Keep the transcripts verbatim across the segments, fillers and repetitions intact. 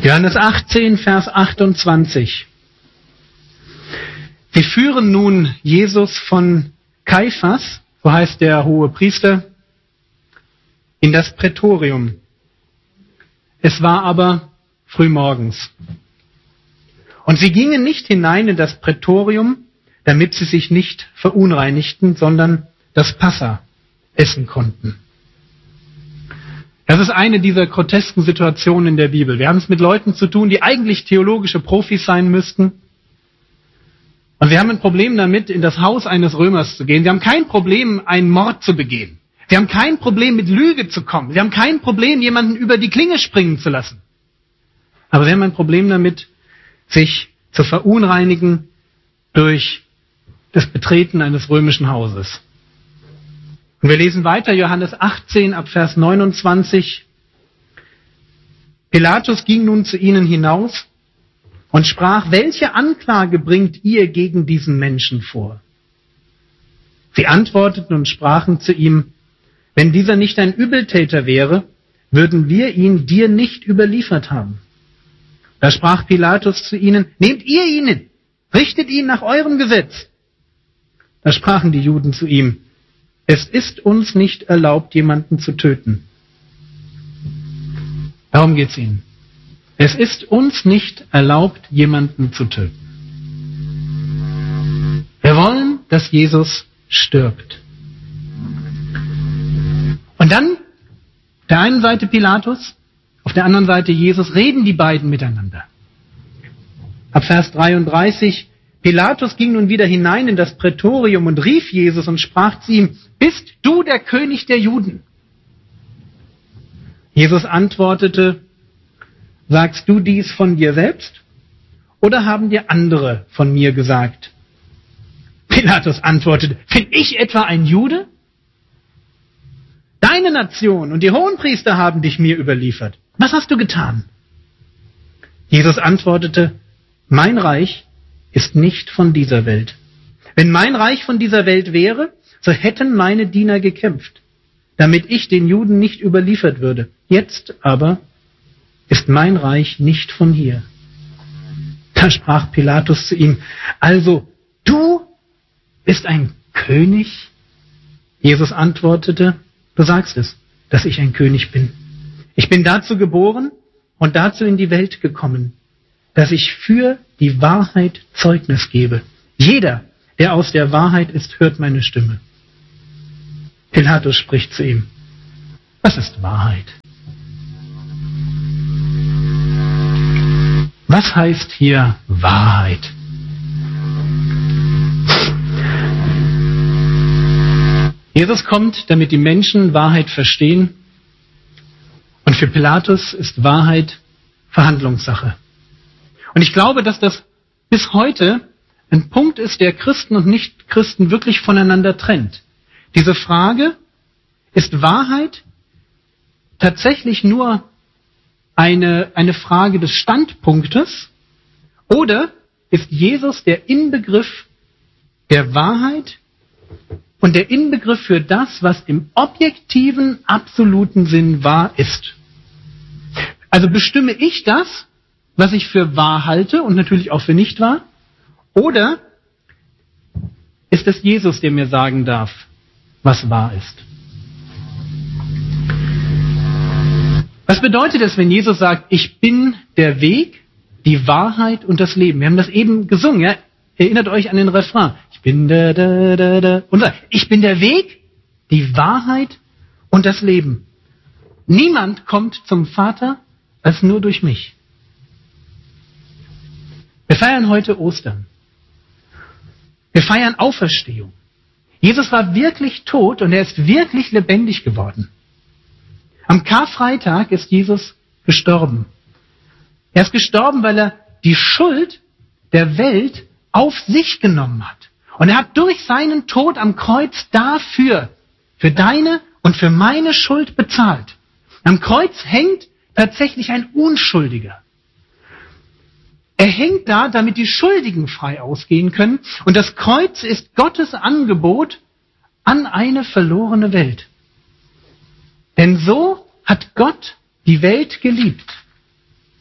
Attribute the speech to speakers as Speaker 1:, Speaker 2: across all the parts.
Speaker 1: Johannes achtzehn, Vers achtundzwanzig. Wir führen nun Jesus von Kaiphas, so heißt der hohe Priester, in das Prätorium. Es war aber frühmorgens. Und sie gingen nicht hinein in das Prätorium, damit sie sich nicht verunreinigten, sondern das Passa essen konnten. Das ist eine dieser grotesken Situationen in der Bibel. Wir haben es mit Leuten zu tun, die eigentlich theologische Profis sein müssten. Und wir haben ein Problem damit, in das Haus eines Römers zu gehen. Wir haben kein Problem, einen Mord zu begehen. Wir haben kein Problem, mit Lüge zu kommen. Wir haben kein Problem, jemanden über die Klinge springen zu lassen. Aber wir haben ein Problem damit, sich zu verunreinigen durch das Betreten eines römischen Hauses. Und wir lesen weiter, Johannes achtzehn, ab Vers neunundzwanzig. Pilatus ging nun zu ihnen hinaus und sprach, welche Anklage bringt ihr gegen diesen Menschen vor? Sie antworteten und sprachen zu ihm, wenn dieser nicht ein Übeltäter wäre, würden wir ihn dir nicht überliefert haben. Da sprach Pilatus zu ihnen, nehmt ihr ihn hin, richtet ihn nach eurem Gesetz. Da sprachen die Juden zu ihm, es ist uns nicht erlaubt, jemanden zu töten. Darum geht's ihnen. Es ist uns nicht erlaubt, jemanden zu töten. Wir wollen, dass Jesus stirbt. Und dann, auf der einen Seite Pilatus, auf der anderen Seite Jesus, reden die beiden miteinander. Ab Vers dreiunddreißig, Pilatus ging nun wieder hinein in das Prätorium und rief Jesus und sprach zu ihm, bist du der König der Juden? Jesus antwortete, sagst du dies von dir selbst oder haben dir andere von mir gesagt? Pilatus antwortete, bin ich etwa ein Jude? Deine Nation und die Hohenpriester haben dich mir überliefert. Was hast du getan? Jesus antwortete, mein Reich ist nicht von dieser Welt. Wenn mein Reich von dieser Welt wäre, so hätten meine Diener gekämpft, damit ich den Juden nicht überliefert würde. Jetzt aber ist mein Reich nicht von hier. Da sprach Pilatus zu ihm, also du bist ein König? Jesus antwortete, du sagst es, dass ich ein König bin. Ich bin dazu geboren und dazu in die Welt gekommen, dass ich für die Wahrheit Zeugnis gebe. Jeder, der aus der Wahrheit ist, hört meine Stimme. Pilatus spricht zu ihm, was ist Wahrheit? Was heißt hier Wahrheit? Jesus kommt, damit die Menschen Wahrheit verstehen. Und für Pilatus ist Wahrheit Verhandlungssache. Und ich glaube, dass das bis heute ein Punkt ist, der Christen und Nichtchristen wirklich voneinander trennt. Diese Frage, ist Wahrheit tatsächlich nur eine, eine Frage des Standpunktes oder ist Jesus der Inbegriff der Wahrheit und der Inbegriff für das, was im objektiven, absoluten Sinn wahr ist? Also bestimme ich das, was ich für wahr halte und natürlich auch für nicht wahr? Oder ist es Jesus, der mir sagen darf, was wahr ist? Was bedeutet es, wenn Jesus sagt, ich bin der Weg, die Wahrheit und das Leben? Wir haben das eben gesungen, ja? Erinnert euch an den Refrain. Ich bin der, der, der, der. Und ich bin der Weg, die Wahrheit und das Leben. Niemand kommt zum Vater als nur durch mich. Wir feiern heute Ostern. Wir feiern Auferstehung. Jesus war wirklich tot und er ist wirklich lebendig geworden. Am Karfreitag ist Jesus gestorben. Er ist gestorben, weil er die Schuld der Welt auf sich genommen hat. Und er hat durch seinen Tod am Kreuz dafür, für deine und für meine Schuld bezahlt. Am Kreuz hängt tatsächlich ein Unschuldiger. Er hängt da, damit die Schuldigen frei ausgehen können. Und das Kreuz ist Gottes Angebot an eine verlorene Welt. Denn so hat Gott die Welt geliebt,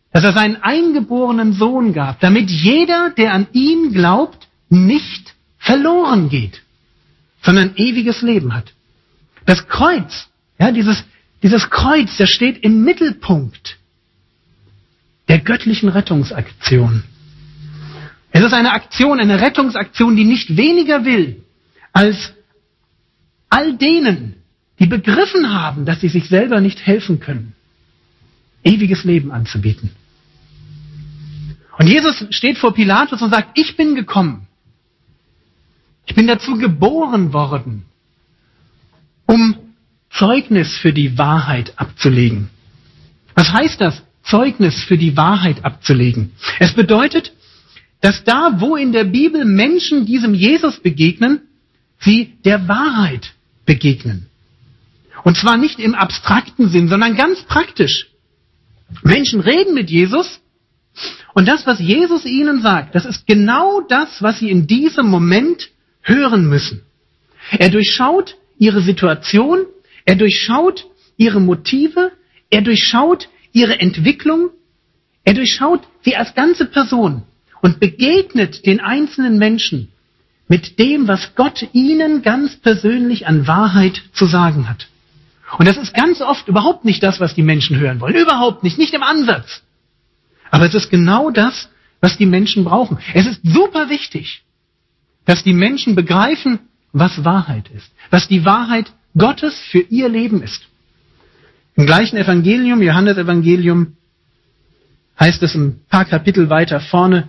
Speaker 1: dass er seinen eingeborenen Sohn gab, damit jeder, der an ihn glaubt, nicht verloren geht, sondern ewiges Leben hat. Das Kreuz, ja, dieses, dieses Kreuz, das steht im Mittelpunkt der göttlichen Rettungsaktion. Es ist eine Aktion, eine Rettungsaktion, die nicht weniger will, als all denen, die begriffen haben, dass sie sich selber nicht helfen können, ewiges Leben anzubieten. Und Jesus steht vor Pilatus und sagt, ich bin gekommen. Ich bin dazu geboren worden, um Zeugnis für die Wahrheit abzulegen. Was heißt das, Zeugnis für die Wahrheit abzulegen? Es bedeutet, dass da, wo in der Bibel Menschen diesem Jesus begegnen, sie der Wahrheit begegnen. Und zwar nicht im abstrakten Sinn, sondern ganz praktisch. Menschen reden mit Jesus und das, was Jesus ihnen sagt, das ist genau das, was sie in diesem Moment hören müssen. Er durchschaut ihre Situation, er durchschaut ihre Motive, er durchschaut ihre Entwicklung, er durchschaut sie als ganze Person und begegnet den einzelnen Menschen mit dem, was Gott ihnen ganz persönlich an Wahrheit zu sagen hat. Und das ist ganz oft überhaupt nicht das, was die Menschen hören wollen. Überhaupt nicht, nicht im Ansatz. Aber es ist genau das, was die Menschen brauchen. Es ist super wichtig, dass die Menschen begreifen, was Wahrheit ist. Was die Wahrheit Gottes für ihr Leben ist. Im gleichen Evangelium, Johannes-Evangelium, heißt es ein paar Kapitel weiter vorne,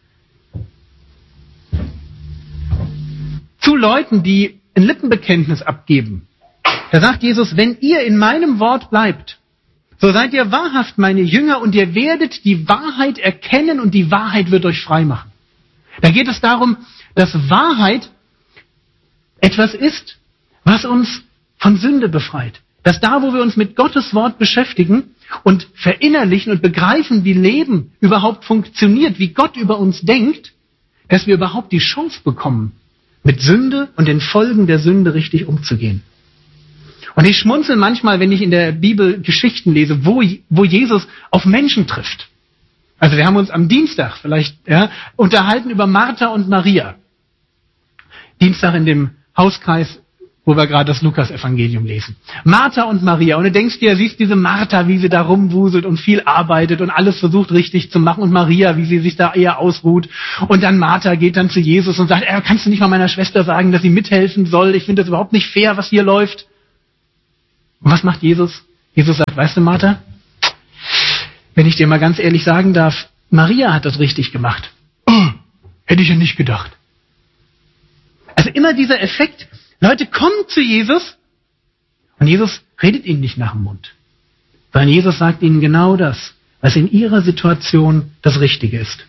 Speaker 1: zu Leuten, die ein Lippenbekenntnis abgeben. Da sagt Jesus, wenn ihr in meinem Wort bleibt, so seid ihr wahrhaft meine Jünger und ihr werdet die Wahrheit erkennen und die Wahrheit wird euch frei machen. Da geht es darum, dass Wahrheit etwas ist, was uns von Sünde befreit. Dass da, wo wir uns mit Gottes Wort beschäftigen und verinnerlichen und begreifen, wie Leben überhaupt funktioniert, wie Gott über uns denkt, dass wir überhaupt die Chance bekommen, mit Sünde und den Folgen der Sünde richtig umzugehen. Und ich schmunzel manchmal, wenn ich in der Bibel Geschichten lese, wo, wo Jesus auf Menschen trifft. Also wir haben uns am Dienstag vielleicht ja, unterhalten über Martha und Maria. Dienstag in dem Hauskreis, wo wir gerade das Lukas-Evangelium lesen. Martha und Maria. Und du denkst dir, siehst diese Martha, wie sie da rumwuselt und viel arbeitet und alles versucht richtig zu machen. Und Maria, wie sie sich da eher ausruht. Und dann Martha geht dann zu Jesus und sagt, äh, kannst du nicht mal meiner Schwester sagen, dass sie mithelfen soll? Ich finde das überhaupt nicht fair, was hier läuft. Und was macht Jesus? Jesus sagt, weißt du, Martha, wenn ich dir mal ganz ehrlich sagen darf, Maria hat das richtig gemacht. Oh, hätte ich ja nicht gedacht. Also immer dieser Effekt, Leute kommen zu Jesus und Jesus redet ihnen nicht nach dem Mund, sondern Jesus sagt ihnen genau das, was in ihrer Situation das Richtige ist.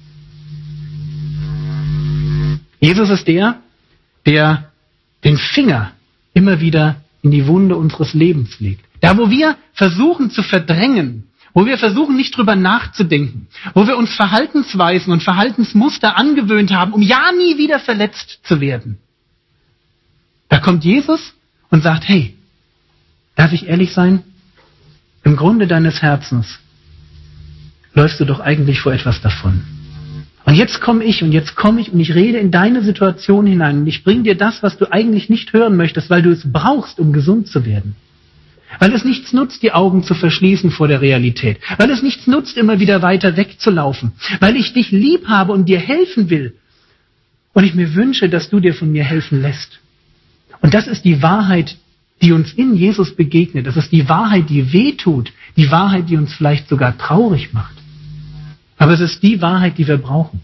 Speaker 1: Jesus ist der, der den Finger immer wieder in die Wunde unseres Lebens legt. Da, wo wir versuchen zu verdrängen, wo wir versuchen nicht drüber nachzudenken, wo wir uns Verhaltensweisen und Verhaltensmuster angewöhnt haben, um ja nie wieder verletzt zu werden. Da kommt Jesus und sagt, hey, darf ich ehrlich sein? Im Grunde deines Herzens läufst du doch eigentlich vor etwas davon. Und jetzt komme ich und jetzt komme ich und ich rede in deine Situation hinein und ich bringe dir das, was du eigentlich nicht hören möchtest, weil du es brauchst, um gesund zu werden. Weil es nichts nutzt, die Augen zu verschließen vor der Realität. Weil es nichts nutzt, immer wieder weiter wegzulaufen. Weil ich dich lieb habe und dir helfen will. Und ich mir wünsche, dass du dir von mir helfen lässt. Und das ist die Wahrheit, die uns in Jesus begegnet. Das ist die Wahrheit, die wehtut. Die Wahrheit, die uns vielleicht sogar traurig macht. Aber es ist die Wahrheit, die wir brauchen.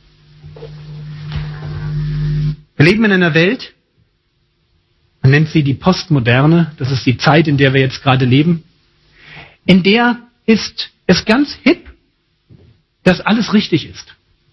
Speaker 1: Wir leben in einer Welt, man nennt sie die Postmoderne, das ist die Zeit, in der wir jetzt gerade leben, in der ist es ganz hip, dass alles richtig ist.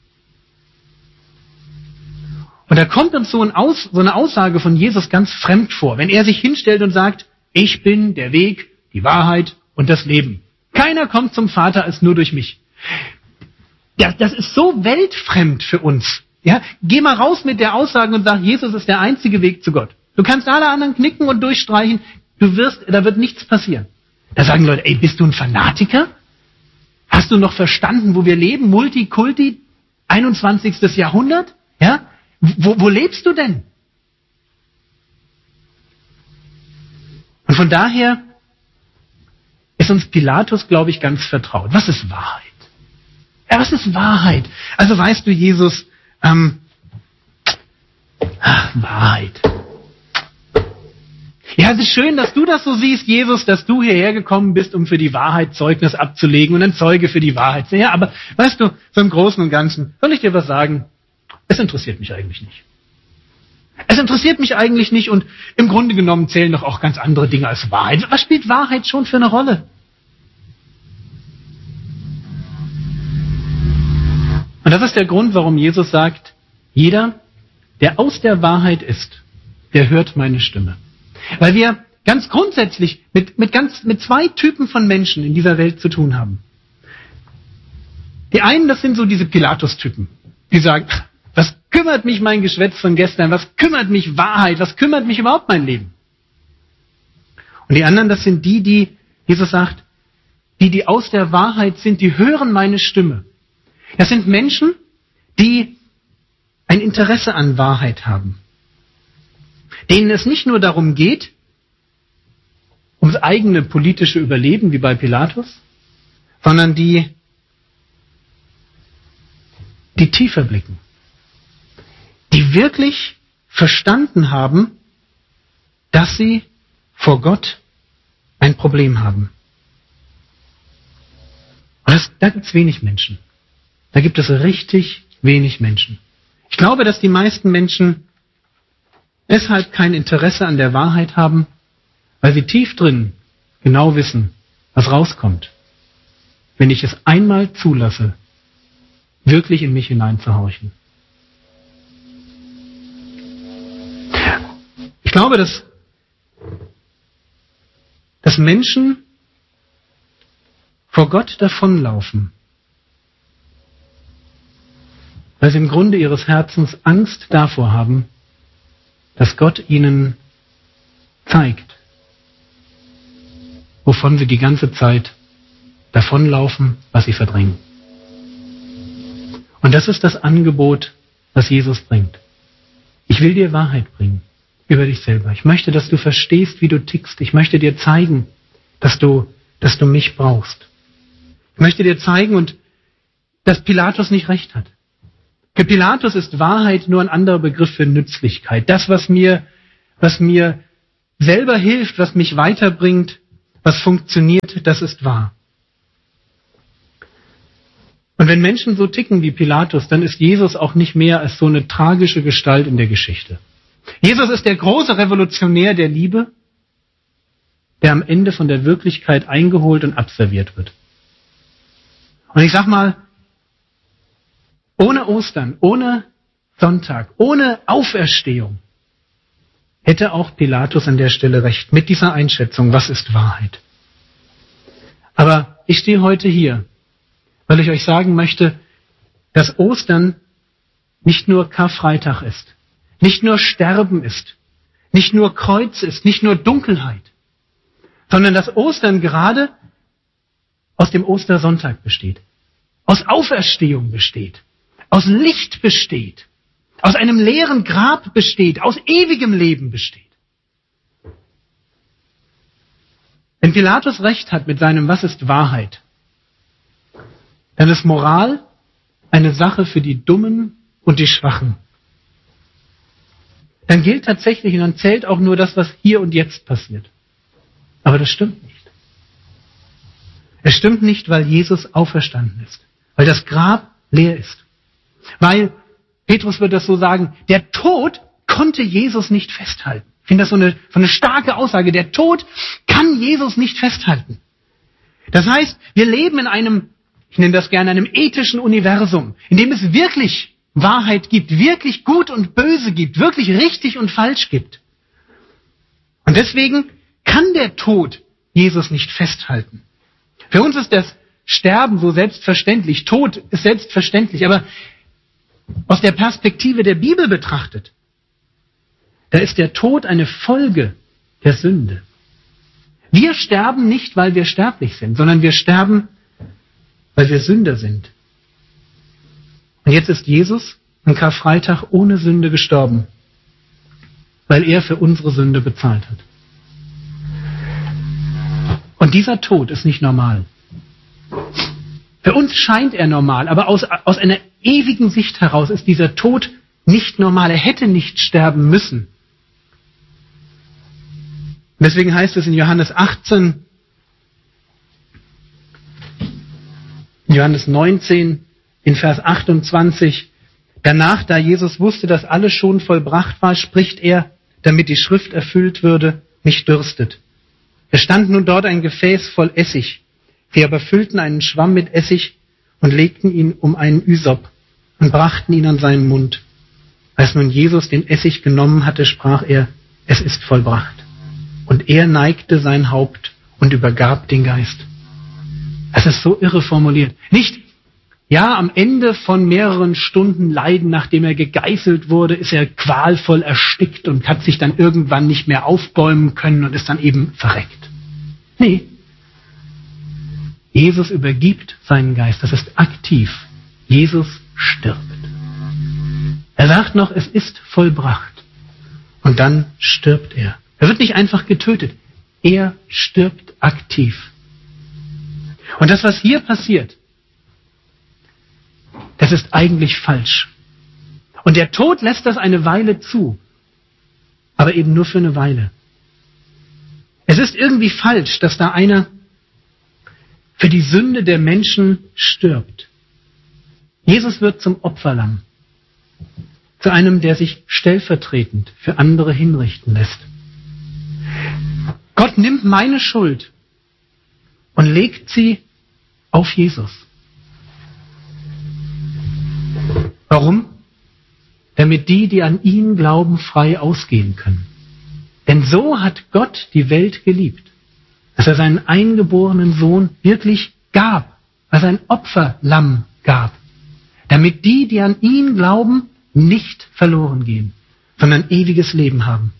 Speaker 1: Und da kommt uns so, ein Aus, so eine Aussage von Jesus ganz fremd vor, wenn er sich hinstellt und sagt, ich bin der Weg, die Wahrheit und das Leben. Keiner kommt zum Vater als nur durch mich. Das, das ist so weltfremd für uns. Ja? Geh mal raus mit der Aussage und sag, Jesus ist der einzige Weg zu Gott. Du kannst alle anderen knicken und durchstreichen, du wirst, da wird nichts passieren. Da sagen Leute, ey, bist du ein Fanatiker? Hast du noch verstanden, wo wir leben? Multikulti, einundzwanzigstes Jahrhundert? Ja? Wo, wo lebst du denn? Und von daher ist uns Pilatus, glaube ich, ganz vertraut. Was ist Wahrheit? Ja, was ist Wahrheit? Also weißt du, Jesus, ähm, ach, Wahrheit. Ja, es ist schön, dass du das so siehst, Jesus, dass du hierher gekommen bist, um für die Wahrheit Zeugnis abzulegen und ein Zeuge für die Wahrheit. Ja, aber weißt du, so im Großen und Ganzen, soll ich dir was sagen? Es interessiert mich eigentlich nicht. Es interessiert mich eigentlich nicht und im Grunde genommen zählen doch auch ganz andere Dinge als Wahrheit. Was spielt Wahrheit schon für eine Rolle? Und das ist der Grund, warum Jesus sagt, jeder, der aus der Wahrheit ist, der hört meine Stimme. Weil wir ganz grundsätzlich mit, mit, ganz, mit zwei Typen von Menschen in dieser Welt zu tun haben. Die einen, das sind so diese Pilatus-Typen, die sagen, was kümmert mich mein Geschwätz von gestern, was kümmert mich Wahrheit, was kümmert mich überhaupt mein Leben? Und die anderen, das sind die, die, Jesus sagt, die, die aus der Wahrheit sind, die hören meine Stimme. Das sind Menschen, die ein Interesse an Wahrheit haben. Denen es nicht nur darum geht, ums eigene politische Überleben, wie bei Pilatus, sondern die, die tiefer blicken. Die wirklich verstanden haben, dass sie vor Gott ein Problem haben. Und das, da gibt es wenig Menschen. Da gibt es richtig wenig Menschen. Ich glaube, dass die meisten Menschen deshalb kein Interesse an der Wahrheit haben, weil sie tief drin genau wissen, was rauskommt, wenn ich es einmal zulasse, wirklich in mich hineinzuhorchen. Ich glaube, dass, dass Menschen vor Gott davonlaufen, weil sie im Grunde ihres Herzens Angst davor haben, dass Gott ihnen zeigt, wovon sie die ganze Zeit davonlaufen, was sie verdrängen. Und das ist das Angebot, was Jesus bringt. Ich will dir Wahrheit bringen über dich selber. Ich möchte, dass du verstehst, wie du tickst. Ich möchte dir zeigen, dass du, dass du mich brauchst. Ich möchte dir zeigen, und dass Pilatus nicht recht hat. Für Pilatus ist Wahrheit nur ein anderer Begriff für Nützlichkeit. Das, was mir, was mir selber hilft, was mich weiterbringt, was funktioniert, das ist wahr. Und wenn Menschen so ticken wie Pilatus, dann ist Jesus auch nicht mehr als so eine tragische Gestalt in der Geschichte. Jesus ist der große Revolutionär der Liebe, der am Ende von der Wirklichkeit eingeholt und abserviert wird. Und ich sag mal, ohne Ostern, ohne Sonntag, ohne Auferstehung hätte auch Pilatus an der Stelle recht mit dieser Einschätzung, was ist Wahrheit. Aber ich stehe heute hier, weil ich euch sagen möchte, dass Ostern nicht nur Karfreitag ist, nicht nur Sterben ist, nicht nur Kreuz ist, nicht nur Dunkelheit, sondern dass Ostern gerade aus dem Ostersonntag besteht, aus Auferstehung besteht, aus Licht besteht, aus einem leeren Grab besteht, aus ewigem Leben besteht. Wenn Pilatus recht hat mit seinem Was ist Wahrheit, dann ist Moral eine Sache für die Dummen und die Schwachen. Dann gilt tatsächlich und dann zählt auch nur das, was hier und jetzt passiert. Aber das stimmt nicht. Es stimmt nicht, weil Jesus auferstanden ist, weil das Grab leer ist. Weil, Petrus wird das so sagen, der Tod konnte Jesus nicht festhalten. Ich finde das so eine, so eine starke Aussage. Der Tod kann Jesus nicht festhalten. Das heißt, wir leben in einem, ich nenne das gerne, einem ethischen Universum, in dem es wirklich Wahrheit gibt, wirklich Gut und Böse gibt, wirklich richtig und falsch gibt. Und deswegen kann der Tod Jesus nicht festhalten. Für uns ist das Sterben so selbstverständlich, Tod ist selbstverständlich, aber aus der Perspektive der Bibel betrachtet, da ist der Tod eine Folge der Sünde. Wir sterben nicht, weil wir sterblich sind, sondern wir sterben, weil wir Sünder sind. Und jetzt ist Jesus an Karfreitag ohne Sünde gestorben, weil er für unsere Sünde bezahlt hat. Und dieser Tod ist nicht normal. Für uns scheint er normal, aber aus, aus einer ewigen Sicht heraus ist dieser Tod nicht normal. Er hätte nicht sterben müssen. Und deswegen heißt es in Johannes achtzehn, in Johannes neunzehn, in Vers achtundzwanzig, danach, da Jesus wusste, dass alles schon vollbracht war, spricht er, damit die Schrift erfüllt würde, mich dürstet. Es stand nun dort ein Gefäß voll Essig. Sie aber füllten einen Schwamm mit Essig und legten ihn um einen Ysop und brachten ihn an seinen Mund. Als nun Jesus den Essig genommen hatte, sprach er, es ist vollbracht. Und er neigte sein Haupt und übergab den Geist. Es ist so irre formuliert. Nicht, ja, am Ende von mehreren Stunden Leiden, nachdem er gegeißelt wurde, ist er qualvoll erstickt und hat sich dann irgendwann nicht mehr aufbäumen können und ist dann eben verreckt. Nee. Jesus übergibt seinen Geist. Das ist aktiv. Jesus stirbt. Er sagt noch, es ist vollbracht. Und dann stirbt er. Er wird nicht einfach getötet. Er stirbt aktiv. Und das, was hier passiert, das ist eigentlich falsch. Und der Tod lässt das eine Weile zu. Aber eben nur für eine Weile. Es ist irgendwie falsch, dass da einer für die Sünde der Menschen stirbt. Jesus wird zum Opferlamm. Zu einem, der sich stellvertretend für andere hinrichten lässt. Gott nimmt meine Schuld und legt sie auf Jesus. Warum? Damit die, die an ihn glauben, frei ausgehen können. Denn so hat Gott die Welt geliebt, dass er seinen eingeborenen Sohn wirklich gab, als ein Opferlamm gab, damit die, die an ihn glauben, nicht verloren gehen, sondern ewiges Leben haben.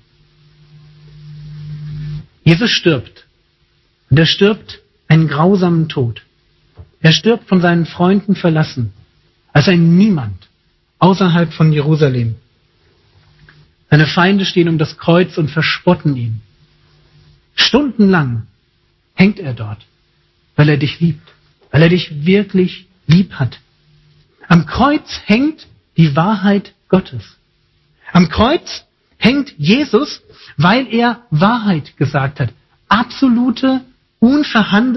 Speaker 1: Jesus stirbt. Und er stirbt einen grausamen Tod. Er stirbt von seinen Freunden verlassen, als ein Niemand außerhalb von Jerusalem. Seine Feinde stehen um das Kreuz und verspotten ihn. Stundenlang hängt er dort, weil er dich liebt, weil er dich wirklich lieb hat. Am Kreuz hängt die Wahrheit Gottes. Am Kreuz hängt Jesus, weil er Wahrheit gesagt hat. Absolute, unverhandelte